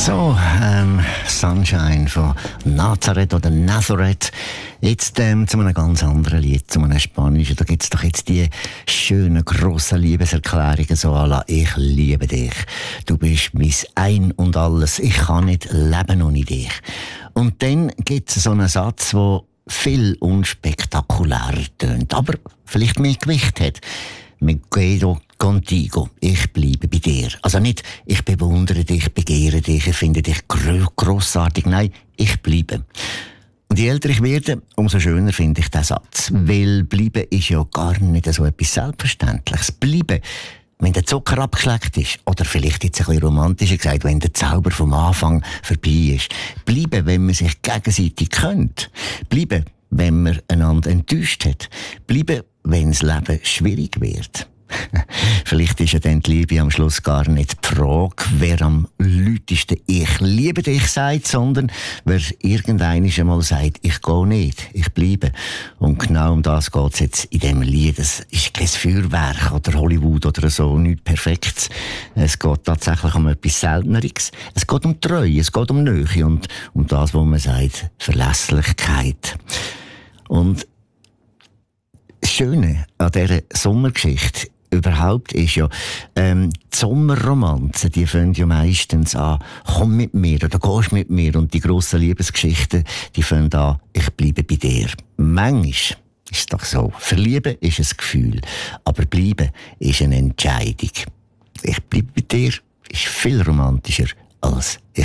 So, Sunshine von Nazareth oder Nazareth. Jetzt zu einem ganz anderen Lied, zu einem spanischen. Da gibt es doch jetzt die schönen, grossen Liebeserklärungen, so à la «Ich liebe dich». Du bist mein Ein und Alles. Ich kann nicht leben ohne dich. Und dann gibt es so einen Satz, der viel unspektakulärer tönt, aber vielleicht mehr Gewicht hat. «Me quedo contigo», ich bleibe bei dir. Also nicht, ich bewundere dich, begehre dich, ich finde dich grossartig. Nein, ich bleibe. Und je älter ich werde, umso schöner finde ich diesen Satz. Weil bleiben ist ja gar nicht so etwas Selbstverständliches. Bleiben, wenn der Zucker abgeschleckt ist, oder vielleicht jetzt ein bisschen romantischer gesagt, wenn der Zauber vom Anfang vorbei ist. Bleiben, wenn man sich gegenseitig kennt. Bleiben, wenn man einander enttäuscht hat. Bleiben, wenn das Leben schwierig wird. Vielleicht ist ja dann die Liebe am Schluss gar nicht die Frage, wer am lautesten «Ich liebe dich» sagt, sondern wer irgendwann einmal sagt «Ich gehe nicht, ich bleibe». Und genau um das geht es jetzt in diesem Lied. Es ist kein Feuerwerk oder Hollywood oder so, nichts Perfektes. Es geht tatsächlich um etwas Selteneres. Es geht um Treue, es geht um Nähe und um das, was man sagt, Verlässlichkeit. Und das Schöne an dieser Sommergeschichte überhaupt ist ja, die Sommerromanzen, die fangen ja meistens an, komm mit mir oder gehst mit mir. Und die grossen Liebesgeschichten, die fangen an, ich bleibe bei dir. Manchmal ist es doch so, verlieben ist ein Gefühl, aber bleiben ist eine Entscheidung. Ich bleibe bei dir ist viel romantischer als ich